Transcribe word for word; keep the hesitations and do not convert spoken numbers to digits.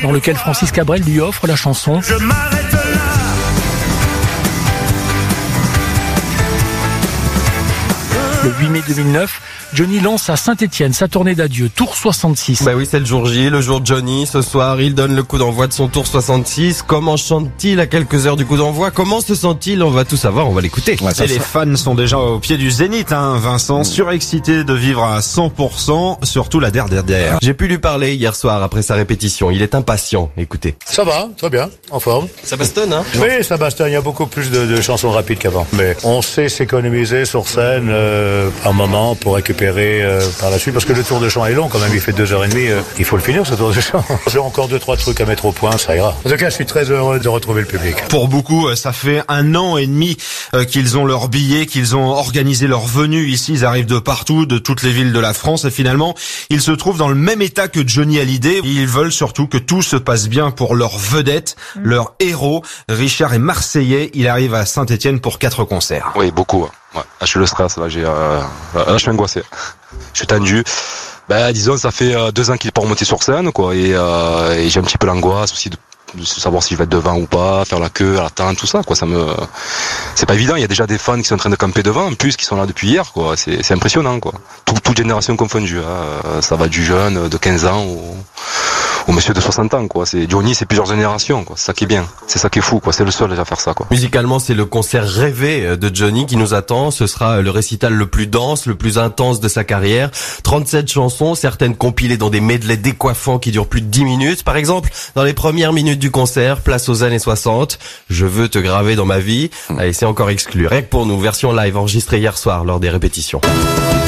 dans lequel Francis Cabrel lui offre la chanson. Je m'arrête là. Le huit mai deux mille neuf, Johnny lance à Saint-Étienne sa tournée d'adieu, Tour soixante-six. Bah oui, c'est le jour J, le jour de Johnny. Ce soir, il donne le coup d'envoi de son Tour soixante-six. Comment chante-t-il à quelques heures du coup d'envoi? Comment se sent-il? On va tout savoir, on va l'écouter. Ouais, et les fans sont déjà au pied du zénith, hein, Vincent, surexcités de vivre à cent pour cent, surtout la dernière. J'ai pu lui parler hier soir après sa répétition. Il est impatient. Écoutez. Ça va, très bien, en forme. Ça bastonne, hein? Oui, ça bastonne. Il y a beaucoup plus de, de chansons rapides qu'avant. Mais on sait s'économiser sur scène euh, un moment pour récupérer euh, par la suite. Parce que le tour de chant est long quand même. Il fait deux heures et demie. Euh, il faut le finir, ce tour de chant. J'ai encore deux, trois trucs à mettre au point. Ça ira. En tout cas, je suis très heureux de retrouver le public. Pour beaucoup, ça fait un an et demi qu'ils ont leur billet, qu'ils ont organisé leur venue ici. Ils arrivent de partout, de toutes les villes de la France. Et finalement, ils se trouvent dans le même état que Johnny Hallyday. Ils veulent surtout que tout se passe bien pour leur vedette, mmh. leur héros. Richard est marseillais. Il arrive à Saint-Étienne pour quatre concerts. Oui, beaucoup. Ouais. Là, je suis le stress. Là, j'ai, euh, là, je suis angoissé. Je suis tendu. Ben, disons, ça fait euh, deux ans qu'il est pas remonté sur scène, quoi. Et, euh, et j'ai un petit peu l'angoisse aussi de, de savoir si je vais être devant ou pas, faire la queue, l'attendre, tout ça, quoi. Ça me, c'est pas évident. Il y a déjà des fans qui sont en train de camper devant, en plus, qui sont là depuis hier, quoi. C'est, c'est impressionnant, quoi. Tout, toute génération confondue. Hein. Ça va du jeune de quinze ans au, au monsieur de soixante ans, quoi. C'est Johnny, c'est plusieurs générations, quoi. C'est ça qui est bien. C'est ça qui est fou, quoi. C'est le seul à faire ça, quoi. Musicalement, c'est le concert rêvé de Johnny qui nous attend. Ce sera le récital le plus dense, le plus intense de sa carrière. trente-sept chansons, certaines compilées dans des medleys décoiffants qui durent plus de dix minutes. Par exemple, dans les premières minutes du concert, place aux années soixante. Je veux te graver dans ma vie. Allez, c'est encore exclu. Rien que pour nous, version live enregistrée hier soir lors des répétitions.